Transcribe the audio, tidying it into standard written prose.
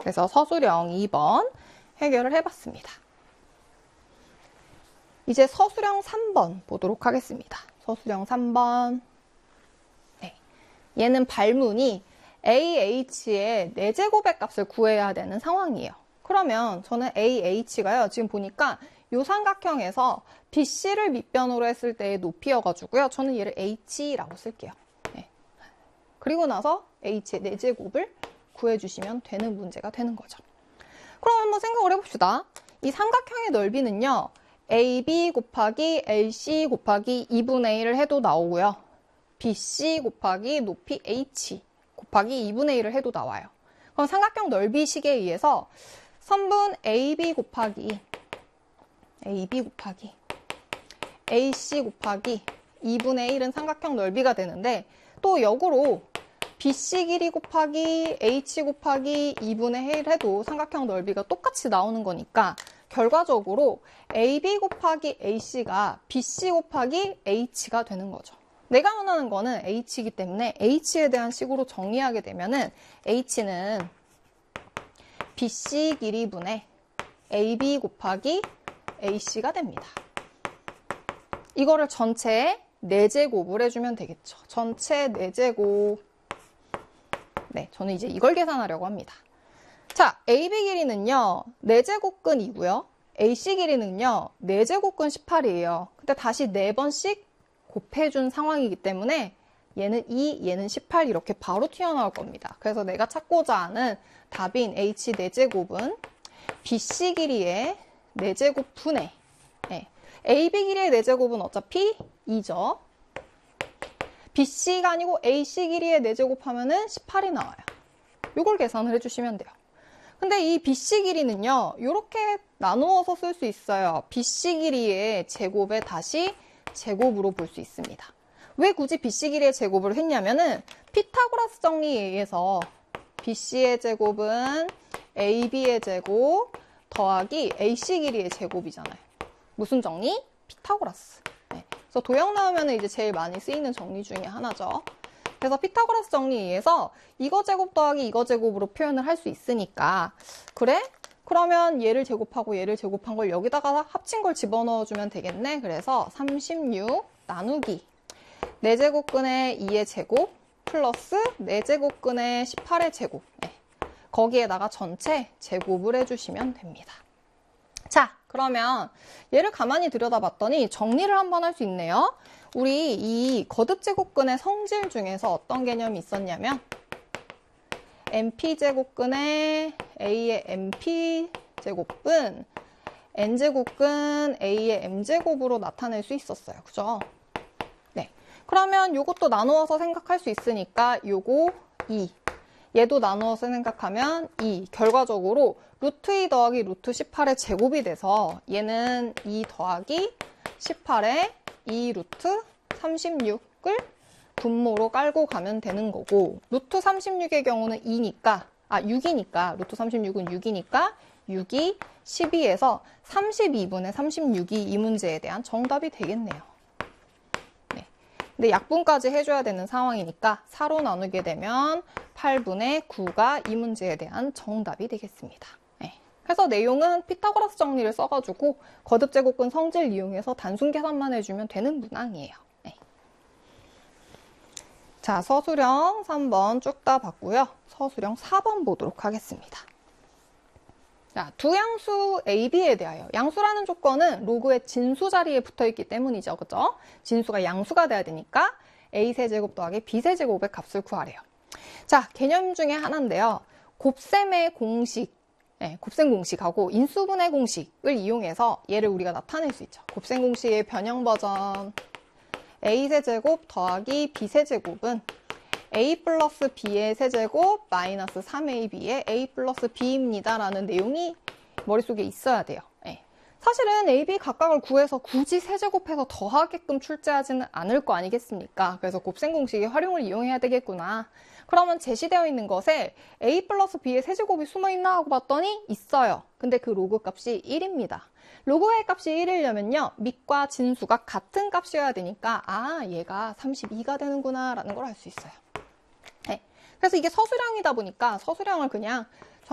그래서 서술형 2번 해결을 해봤습니다. 이제 서술형 3번 보도록 하겠습니다. 서술형 3번. 네. 얘는 발문이 AH의 4제곱의 값을 구해야 되는 상황이에요. 그러면 저는 AH가요. 지금 보니까 이 삼각형에서 BC를 밑변으로 했을 때의 높이여가지고요. 저는 얘를 H라고 쓸게요. 네. 그리고 나서 H의 4제곱을 구해주시면 되는 문제가 되는 거죠. 그럼 한번 생각을 해봅시다. 이 삼각형의 넓이는요. AB 곱하기 LC 곱하기 2분의 1을 해도 나오고요. BC 곱하기 높이 H 곱하기 2분의 1을 해도 나와요. 그럼 삼각형 넓이식에 의해서 선분 AB 곱하기 AC 곱하기 2분의 1은 삼각형 넓이가 되는데 또 역으로 BC 길이 곱하기 H 곱하기 2분의 1 해도 삼각형 넓이가 똑같이 나오는 거니까 결과적으로 AB 곱하기 AC가 BC 곱하기 H가 되는 거죠. 내가 원하는 거는 H이기 때문에 H에 대한 식으로 정의하게 되면은 H는 BC 길이분의 AB 곱하기 AC가 됩니다. 이거를 전체 4제곱을 해주면 되겠죠. 전체 4제곱. 네, 저는 이제 이걸 계산하려고 합니다. 자, AB 길이는요, 4제곱근이고요. AC 길이는요, 4제곱근 18이에요. 근데 다시 4번씩 곱해준 상황이기 때문에 얘는 2, 얘는 18 이렇게 바로 튀어나올 겁니다. 그래서 내가 찾고자 하는 답인 H 4제곱은 BC 길이의 4제곱 분의 AB 길이의 4제곱은 어차피 2죠. BC가 아니고 AC 길이의 4제곱 하면은 18이 나와요. 이걸 계산을 해주시면 돼요. 근데 이 BC 길이는요, 이렇게 나누어서 쓸 수 있어요. BC 길이의 제곱에 다시 제곱으로 볼 수 있습니다. 왜 굳이 BC 길이의 제곱을 했냐면은 피타고라스 정리에 의해서 BC의 제곱은 AB의 제곱 더하기 AC 길이의 제곱이잖아요. 무슨 정리? 피타고라스. 네. 그래서 도형 나오면 이제 제일 많이 쓰이는 정리 중에 하나죠. 그래서 피타고라스 정리에 의해서 이거 제곱 더하기 이거 제곱으로 표현을 할 수 있으니까 그래? 그러면 얘를 제곱하고 얘를 제곱한 걸 여기다가 합친 걸 집어넣어주면 되겠네. 그래서 36 나누기 4제곱근의 2의 제곱 플러스 4제곱근의 18의 제곱. 네. 거기에다가 전체 제곱을 해주시면 됩니다. 자, 그러면 얘를 가만히 들여다봤더니 정리를 한번 할 수 있네요. 우리 이 거듭제곱근의 성질 중에서 어떤 개념이 있었냐면 np제곱근의 a의 np제곱은 n제곱근 a의 m제곱으로 나타낼 수 있었어요. 그죠? 네. 그러면 요것도 나누어서 생각할 수 있으니까 요거 2. 얘도 나누어서 생각하면 2. 결과적으로 루트 2 더하기 루트 18의 제곱이 돼서 얘는 2 더하기 18의 2 루트 36을 분모로 깔고 가면 되는 거고 루트 36의 경우는 6이니까 루트 36은 6이니까 6이 12에서 32분의 36이 이 문제에 대한 정답이 되겠네요. 네. 근데 약분까지 해줘야 되는 상황이니까 4로 나누게 되면 8분의 9가 이 문제에 대한 정답이 되겠습니다. 네. 그래서 내용은 피타고라스 정리를 써가지고 거듭제곱근 성질 이용해서 단순 계산만 해주면 되는 문항이에요. 네. 자, 서술형 3번 쭉 다 봤고요. 서술형 4번 보도록 하겠습니다. 자, 두 양수 AB에 대하여 양수라는 조건은 로그의 진수 자리에 붙어있기 때문이죠. 그죠? 진수가 양수가 돼야 되니까 A세제곱 더하기 B세제곱의 값을 구하래요. 자, 개념 중에 하나인데요. 곱셈의 공식, 곱셈 공식하고 인수분해 공식을 이용해서 얘를 우리가 나타낼 수 있죠. 곱셈 공식의 변형 버전 A세제곱 더하기 B세제곱은 A 플러스 B의 세제곱 마이너스 3AB의 A 플러스 B입니다. 라는 내용이 머릿속에 있어야 돼요. 사실은 A, B 각각을 구해서 굳이 세제곱해서 더하게끔 출제하지는 않을 거 아니겠습니까? 그래서 곱셈 공식의 활용을 이용해야 되겠구나. 그러면 제시되어 있는 것에 A 플러스 B의 세제곱이 숨어있나 하고 봤더니 있어요. 근데 그 로그 값이 1입니다. 로그의 값이 1이려면요. 밑과 진수가 같은 값이어야 되니까 얘가 32가 되는구나 라는 걸 알 수 있어요. 그래서 이게 서술형이다 보니까 서술형을 그냥